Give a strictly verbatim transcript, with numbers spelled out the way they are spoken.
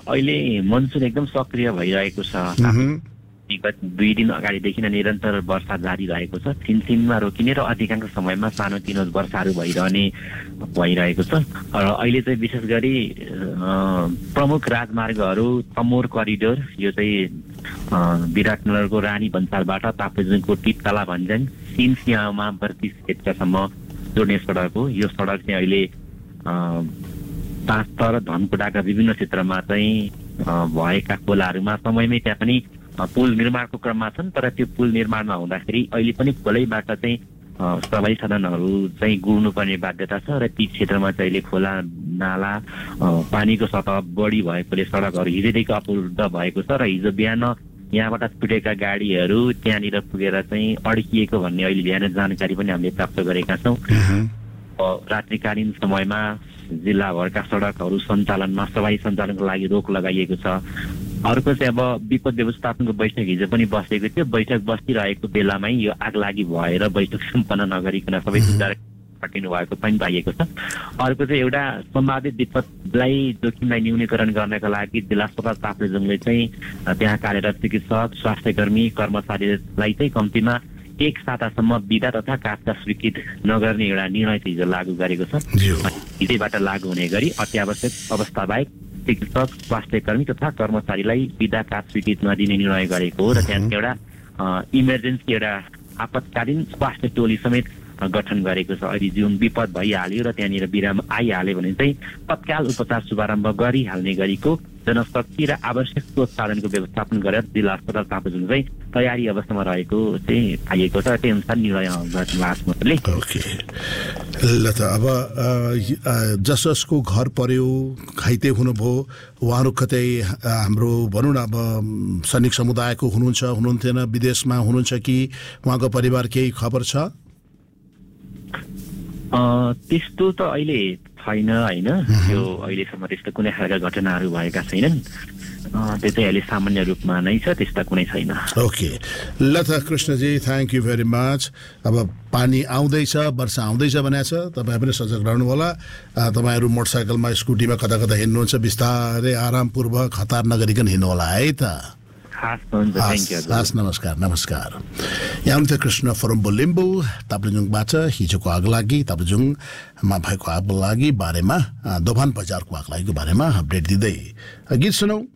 अहिले मनसुन एकदम सक्रिय भइरहेको छ। विगत दुई दिन अगाडिदेखि नै निरन्तर वर्षा जारी रहेको छ। छिनछिनमा रोकिने र अधिकांश समयमा सानोतिनो वर्षाहरू भइरहने भइरहेको छ। र अहिले चाहिँ विशेष गरी प्रमुख राजमार्गहरू तमोर करिडोर, यो चाहिँ विराटनगरको रानी भन्सालबाट ताप्लेजुङको टिपतला भन्ज्याङ सिन्सियामा बत्तीस क्षेत्रसम्म जोड्ने सडक हो। यो सडक चाहिँ अहिले पाँच र धनकुटाका विभिन्न क्षेत्रमा चाहिँ भएका खोलाहरूमा समयमै त्यहाँ पनि पुल निर्माणको क्रममा छन्। तर त्यो पुल निर्माण नहुँदाखेरि अहिले पनि खोलैबाट चाहिँ सवारी साधनहरू चाहिँ गुड्नुपर्ने बाध्यता छ र ती क्षेत्रमा चाहिँ अहिले खोला नाला पानीको सतह बढी भएकोले सडकहरू हिजोदेखि अवरुद्ध भएको छ र हिजो बिहान यहाँबाट छुटेका गाडीहरू त्यहाँनिर पुगेर चाहिँ अड्किएको भन्ने अहिले बिहान जानकारी पनि हामीले प्राप्त गरेका छौँ। रात्रिकालीन समयमा जिल्लाभरका सडकहरू सञ्चालनमा सवारी सञ्चालनको लागि रोक लगाइएको छ। अर्को चाहिँ अब विपद व्यवस्थापनको बैठक हिजो पनि बसेको थियो। बैठक बसिरहेको बेलामै यो आगलागी भएर बैठक सम्पन्न नगरिकन सबै सुधार सकिनु भएको पनि पाइएको छ। अर्को चाहिँ एउटा सम्भावित विपदलाई जोखिमलाई न्यूनीकरण गर्नका लागि जिल्ला अस्पताल ताप्लेजुङले चाहिँ त्यहाँ कार्यरत चिकित्सक स्वास्थ्यकर्मी कर्मचारीलाई चाहिँ कम्तीमा एक सातासम्म बिदा तथा काटका स्वीकृत नगर्ने एउटा निर्णय हिजो लागू गरेको छ। हिजैबाट लागू हुने गरी अत्यावश्यक अवस्था बाहेक चिकित्सक स्वास्थ्यकर्मी तथा कर्मचारीलाई बिदा काट स्वीकृत नदिने निर्णय गरेको हो। र त्यहाँ एउटा इमर्जेन्सी एउटा आपतकालीन स्वास्थ्य टोली समेत गठन गरेको छ। अहिले जुन विपद भइहाल्यो र त्यहाँनिर बिराम आइहाल्यो भने चाहिँ तत्काल उपचार शुभारम्भ गरिहाल्ने गरीको जनशक्ति र आवश्यक स्रोत साधनको व्यवस्थापन गरेर जिल्ला अस्पताल ताप्लेजुङ चाहिँ तयारी अवस्थामा रहेको चाहिँ पाइएको छ। त्यही अनुसार निर्णय गर्नुभएको ओके ल त अब जस जसको घर पर्यो घाइते हुनुभयो उहाँहरू कतै हाम्रो भनौँ न अब सैनिक समुदायको हुनुहुन्छ हुनुहुन्थेन विदेशमा हुनुहुन्छ कि उहाँको परिवार केही खबर छ? त्यस्तो त अहिले छैन होइन। यो अहिलेसम्म त्यस्तो कुनै खालका घटनाहरू भएका छैनन्। त्यो चाहिँ अहिले सामान्य रूपमा नै छ, त्यस्ता कुनै छैन। ओके ल त Krishnaji thank you very much. अब पानी आउँदैछ, वर्षा आउँदैछ भनेको छ, तपाईँ पनि सजग रहनु होला। तपाईँहरू मोटरसाइकलमा स्कुटीमा कता कता हिँड्नुहुन्छ बिस्तारै आरामपूर्वक हतार नगरिकन हिँड्नु होला है त। हस् नमस्कार नमस्कार। यहाँ हुनुहुन्थ्यो कृष्ण फरुम्बो लिम्बू ताप्लेजुङबाट हिजोको आगलागी ताप्लेजुङमा भएको आगलागी बारेमा दोभान बजारको आगलागीको बारेमा अपडेट दिँदै गीत सुनौ।